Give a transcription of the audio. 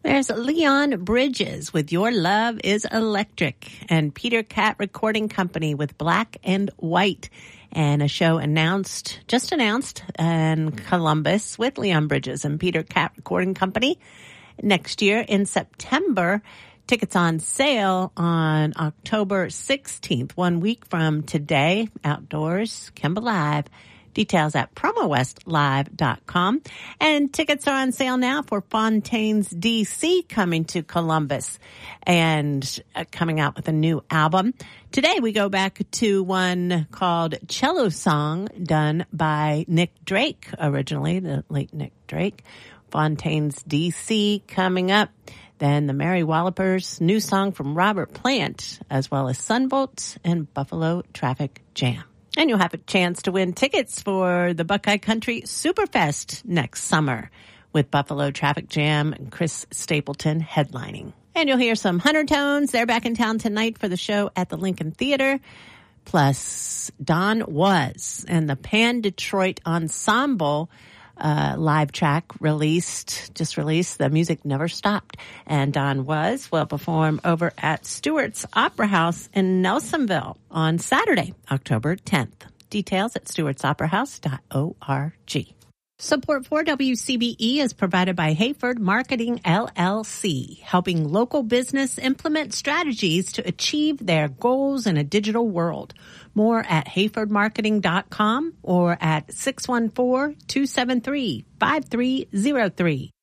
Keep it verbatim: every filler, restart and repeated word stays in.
There's Leon Bridges with Your Love is Electric, and Peter Cat Recording Company with Black and White, and a show announced, just announced in Columbus with Leon Bridges and Peter Cat Recording Company next year in September. Tickets on sale on October sixteenth, one week from today, outdoors, Kemba Live. Details at promo west live dot com. And tickets are on sale now for Fontaines D C coming to Columbus and uh, coming out with a new album. Today we go back to one called Cello Song, done by Nick Drake, originally, the late Nick Drake. Fontaines D C coming up. Then the Mary Wallopers, new song from Robert Plant, as well as Sunvolt and Buffalo Traffic Jam. And you'll have a chance to win tickets for the Buckeye Country Superfest next summer with Buffalo Traffic Jam and Chris Stapleton headlining. And you'll hear some Hunter Tones. They're back in town tonight for the show at the Lincoln Theater. Plus Don Was and the Pan Detroit Ensemble uh, live track released, just released, The Music Never Stopped. And Don Was will perform over at Stewart's Opera House in Nelsonville on Saturday, October tenth. Details at stewarts opera house dot org. Support for W C B E is provided by Hayford Marketing L L C, helping local business implement strategies to achieve their goals in a digital world. More at hayford marketing dot com or at six one four, two seven three, five three zero three.